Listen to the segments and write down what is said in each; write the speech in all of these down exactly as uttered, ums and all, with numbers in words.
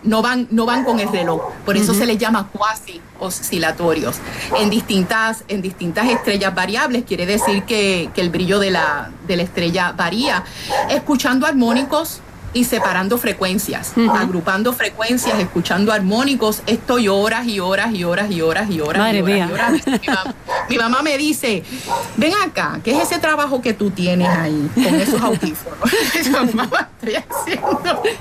no van, no van con el reloj. Por eso uh-huh. se les llama cuasi oscilatorios. En distintas, en distintas estrellas variables quiere decir que, que el brillo de la, de la estrella varía. Escuchando armónicos y separando frecuencias, uh-huh. agrupando frecuencias, escuchando armónicos, estoy horas y horas y horas y horas y horas. Madre y horas, mía. Y horas. Mi, mamá, mi mamá me dice, ven acá, ¿qué es ese trabajo que tú tienes ahí con esos audífonos? Yo, mamá, estoy haciendo.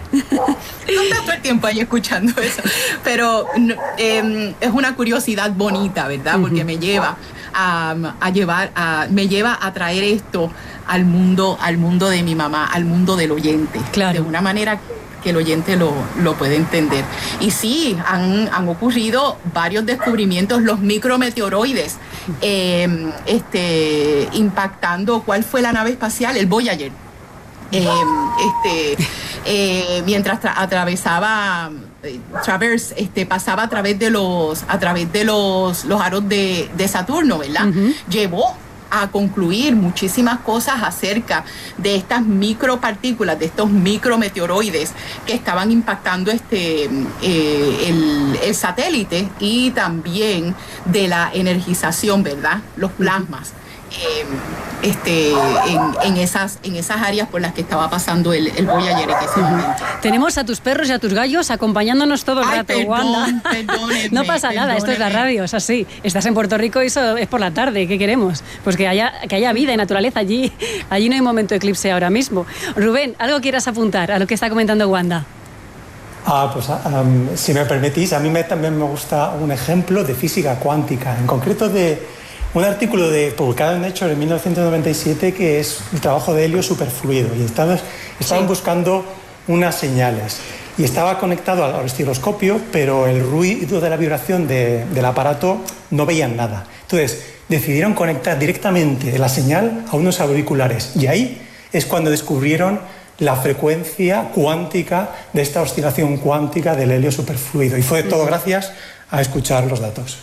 No está todo el tiempo ahí escuchando eso. Pero eh, es una curiosidad bonita, ¿verdad? Porque uh-huh. me lleva a, a llevar, a, me lleva a traer esto al mundo, al mundo de mi mamá, al mundo del oyente, claro. de una manera que el oyente lo, lo puede entender. Y sí, han, han ocurrido varios descubrimientos, los micrometeoroides, eh, este, impactando, ¿cuál fue la nave espacial? El Voyager. Eh, este, eh, mientras tra- atravesaba eh, Traverse, este, pasaba a través de los, a través de los, los aros de, de Saturno, ¿verdad? Uh-huh. Llevó a concluir muchísimas cosas acerca de estas micropartículas, de estos micrometeoroides que estaban impactando este, eh, el, el satélite, y también de la energización, ¿verdad? Los plasmas. Eh, este, en, en, esas, en esas áreas por las que estaba pasando el, el Voyager en ese momento. Tenemos a tus perros y a tus gallos acompañándonos todo el Ay, rato, perdón, Wanda. perdónenme, No pasa nada, esto es la radio, es así. Estás en Puerto Rico y eso es por la tarde, ¿qué queremos? Pues que haya, que haya vida y naturaleza allí. Allí no hay momento de eclipse ahora mismo. Rubén, ¿algo quieras apuntar a lo que está comentando Wanda? Ah, pues um, si me permitís, a mí me, también me gusta un ejemplo de física cuántica, en concreto de un artículo de, publicado en Nature en mil novecientos noventa y siete, que es un trabajo de helio superfluido, y estaban, estaban sí. buscando unas señales, y estaba conectado al osciloscopio, pero el ruido de la vibración de, del aparato no veían nada. Entonces decidieron conectar directamente la señal a unos auriculares, y ahí es cuando descubrieron la frecuencia cuántica de esta oscilación cuántica del helio superfluido, y fue todo gracias a escuchar los datos.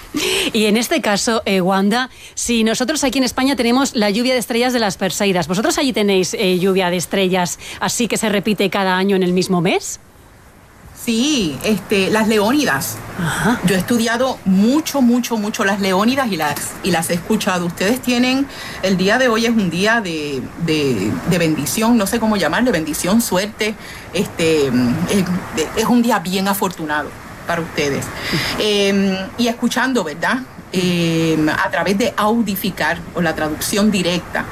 Y en este caso, eh, Wanda, si nosotros aquí en España tenemos la lluvia de estrellas de las Perseidas, ¿vosotros allí tenéis eh, lluvia de estrellas así que se repite cada año en el mismo mes? Sí, este, las leónidas. Ajá. Yo he estudiado mucho, mucho, mucho las leónidas y las, y las he escuchado. Ustedes tienen, el día de hoy es un día de, de, de bendición, no sé cómo llamarle, bendición, suerte. Este, es, es un día bien afortunado para ustedes. Eh, y escuchando, ¿verdad? Eh, a través de audificar, o la traducción directa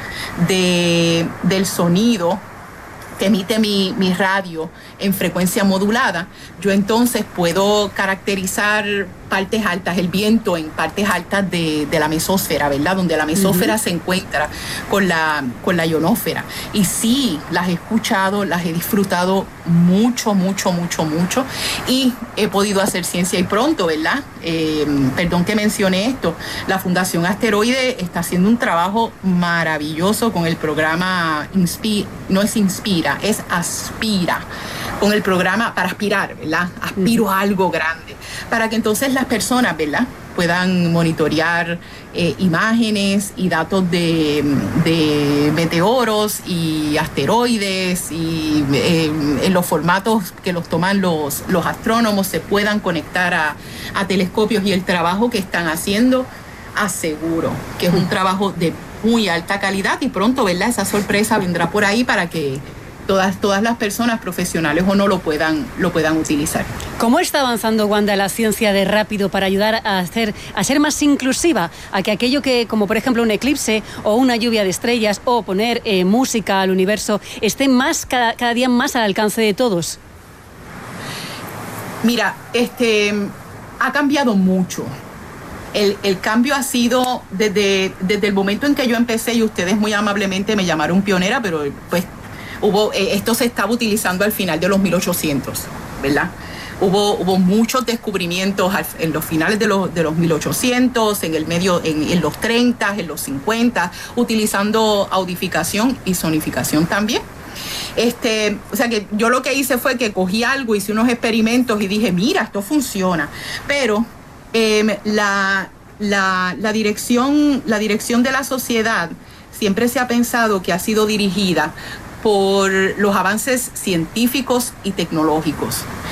de, del sonido que emite mi, mi radio en frecuencia modulada, yo entonces puedo caracterizar partes altas, el viento en partes altas de, de la mesósfera, ¿verdad? Donde la mesósfera uh-huh. se encuentra con la, con la ionósfera. Y sí, las he escuchado, las he disfrutado mucho, mucho, mucho, mucho. Y he podido hacer ciencia y pronto, ¿verdad? Eh, perdón que mencione esto. La Fundación Asteroide está haciendo un trabajo maravilloso con el programa Inspira, no es Inspira, es Aspira, con el programa para aspirar, ¿verdad? Aspiro uh-huh. a algo grande, para que entonces las personas, ¿verdad?, puedan monitorear eh, imágenes y datos de, de meteoros y asteroides, y eh, en los formatos que los toman los, los astrónomos se puedan conectar a, a telescopios, y el trabajo que están haciendo, aseguro que es un trabajo de muy alta calidad, y pronto, ¿verdad?, esa sorpresa vendrá por ahí para que Todas, todas las personas, profesionales o no, lo puedan, lo puedan utilizar. ¿Cómo está avanzando, Wanda, la ciencia de rápido para ayudar a, hacer, a ser más inclusiva? A que aquello que, como por ejemplo un eclipse o una lluvia de estrellas o poner eh, música al universo, esté más, cada, cada día más al alcance de todos. Mira, este, ha cambiado mucho. El, el cambio ha sido desde, desde el momento en que yo empecé, y ustedes muy amablemente me llamaron pionera, pero pues Hubo, eh, esto se estaba utilizando al final de los mil ochocientos, ¿verdad? Hubo, hubo muchos descubrimientos al, en los finales de los, de los mil ochocientos, en el medio, en, en los treinta, en los cincuenta, utilizando audificación y sonificación también. Este, o sea que yo lo que hice fue que cogí algo, hice unos experimentos y dije, mira, esto funciona. Pero eh, la, la, la, dirección, la dirección de la sociedad siempre se ha pensado que ha sido dirigida por los avances científicos y tecnológicos.